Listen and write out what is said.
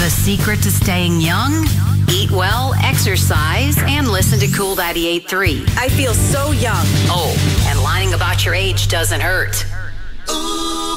The secret to staying young? Eat well, exercise, and listen to Cool 98.3. I feel so young. Oh, and lying about your age doesn't hurt.